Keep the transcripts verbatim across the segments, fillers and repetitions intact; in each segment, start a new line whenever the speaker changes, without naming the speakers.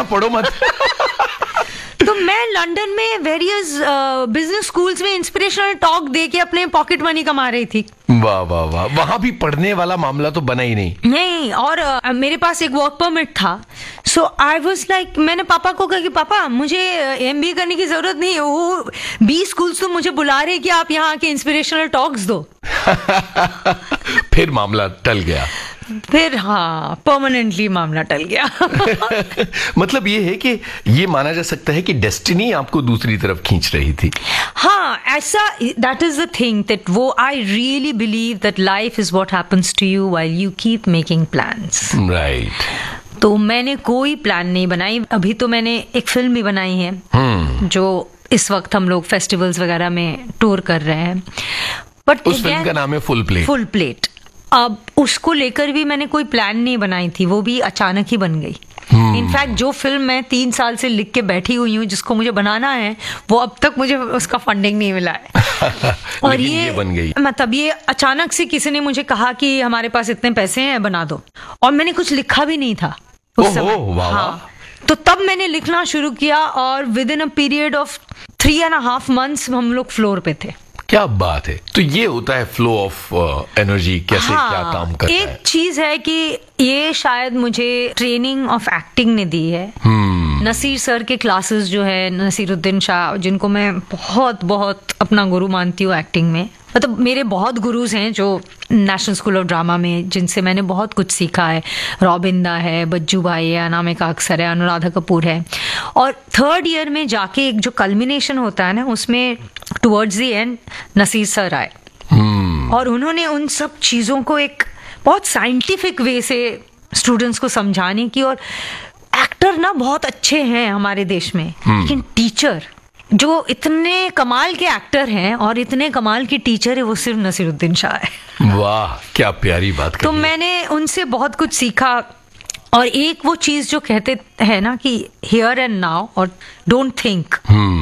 यहाँ पढ़ो मत।
तो मैं लंदन में वेरियस बिजनेस स्कूल्स में इंस्पिरेशनल टॉक दे के अपने पॉकेट मनी कमा रही थी।
वाह वाह वाह, वहां भी पढ़ने वाला मामला तो बना ही नहीं।
नहीं, और uh, मेरे पास एक वर्क परमिट था। सो आई वाज लाइक, मैंने पापा को कहा कि पापा मुझे एमबीए करने की जरूरत नहीं है, वो बी स्कूल्स तो मुझे बुला रहे कि आप यहाँ आके इंस्पिरेशनल टॉक्स दो।
फिर मामला टल गया।
फिर हाँ, परमानेंटली मामला टल गया।
मतलब ये है कि ये माना जा सकता है कि डेस्टिनी आपको दूसरी तरफ खींच रही थी।
हाँ, ऐसा, that is the thing, that वो I really believe that life is what happens to you while you keep making plans.
Right.
तो मैंने कोई प्लान नहीं बनाई। अभी तो मैंने एक फिल्म भी बनाई है hmm. जो इस वक्त हम लोग फेस्टिवल्स वगैरह में टूर कर रहे हैं। बट
उस फिल्म का नाम है फुल प्लेट।
Full plate. अब उसको लेकर भी मैंने कोई प्लान नहीं बनाई थी, वो भी अचानक ही बन गई। hmm. इनफैक्ट जो फिल्म मैं तीन साल से लिख के बैठी हुई हूँ, जिसको मुझे बनाना है, वो अब तक मुझे उसका फंडिंग नहीं मिला है। और ये,
ये बन गई।
मतलब ये अचानक से किसी ने मुझे कहा कि हमारे पास इतने पैसे हैं, बना दो। और मैंने कुछ लिखा भी नहीं था उस समय। हाँ, तो तब मैंने लिखना शुरू किया और with in a period of three and half months हम लोग फ्लोर पे थे।
क्या बात है। तो ये होता है फ्लो ऑफ एनर्जी, कैसे हाँ, क्या काम करता
एक
है।
एक चीज है कि ये शायद मुझे ट्रेनिंग ऑफ एक्टिंग ने दी है। hmm. नसीर सर के क्लासेस जो है, नसीरुद्दीन शाह, जिनको मैं बहुत बहुत अपना गुरु मानती हूँ एक्टिंग में, मतलब मेरे बहुत गुरुज हैं जो नेशनल स्कूल ऑफ ड्रामा में, जिनसे मैंने बहुत कुछ सीखा है। रॉबिंदा है, बज्जू भाई है, अनामिका अक्सर है, अनुराधा कपूर है। और थर्ड ईयर में जाके एक जो कल्मिनेशन होता है ना, उसमें towards the end Naseer sir आए। hmm. और उन्होंने उन सब चीज़ों को एक बहुत साइंटिफिक वे से स्टूडेंट्स को समझाने की। और एक्टर ना बहुत अच्छे हैं हमारे देश में, hmm. लेकिन टीचर जो इतने कमाल के एक्टर हैं और इतने कमाल की टीचर है, वो सिर्फ नसीरुद्दीन शाह है।
वाह, क्या प्यारी बात।
तो मैंने उनसे बहुत कुछ सीखा। और एक वो चीज जो कहते हैं ना कि हियर एंड नाउ, और don't think,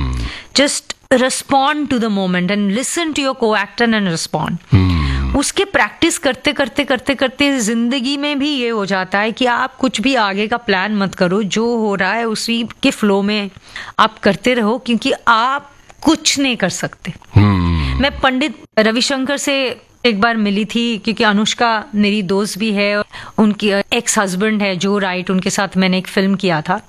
just respond to the moment and listen to your को एक्टर एंड रिस्पॉन्ड। उसके प्रैक्टिस करते करते करते करते जिंदगी में भी ये हो जाता है कि आप कुछ भी आगे का प्लान मत करो, जो हो रहा है उसी के फ्लो में आप करते रहो, क्योंकि आप कुछ नहीं कर सकते। hmm. मैं पंडित रविशंकर से एक बार मिली थी, क्योंकि अनुष्का मेरी दोस्त भी है, उनकी एक्स हस्बैंड है जो राइट, उनके साथ मैंने एक फिल्म किया था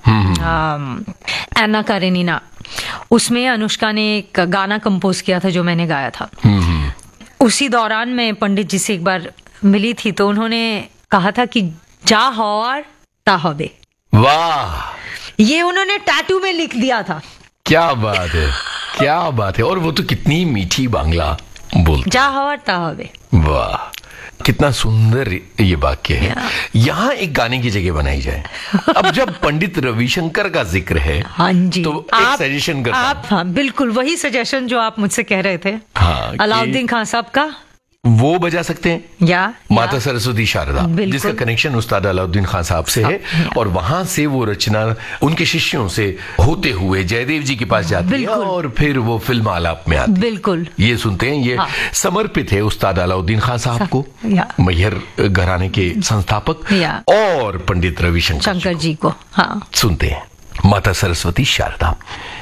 एना कारेनिना। उसमें अनुष्का ने एक गाना कंपोज किया था जो मैंने गाया था। hmm. उसी दौरान मैं पंडित जी से एक बार मिली थी, तो उन्होंने कहा था कि जा हवार ता हबे।
वाह,
ये उन्होंने टैटू में लिख दिया था।
क्या बात है, क्या बात है। और वो तो कितनी मीठी बांग्ला बोलते,
जा हवार ता हबे।
वाह, कितना सुंदर ये वाक्य है। यहाँ एक गाने की जगह बनाई जाए। अब जब पंडित रविशंकर का जिक्र है,
हाँ जी,
तो एक सजेशन करता
आप, हाँ, बिल्कुल वही सजेशन जो आप मुझसे कह रहे थे।
हाँ,
अलाउद्दीन खान साहब का
वो बजा सकते हैं,
या
माता सरस्वती शारदा, जिसका कनेक्शन उस्ताद अलाउद्दीन खान साहब से है। और वहां से वो रचना उनके शिष्यों से होते हुए जयदेव जी के पास जाती है और फिर वो फिल्म आलाप में आती है।
बिल्कुल, ये
सुनते हैं। ये हाँ। समर्पित है उस्ताद अलाउद्दीन खान साहब को, मैहर घराने के संस्थापक, और पंडित रविशंकर
शंकर जी को। हाँ,
सुनते हैं माता सरस्वती शारदा।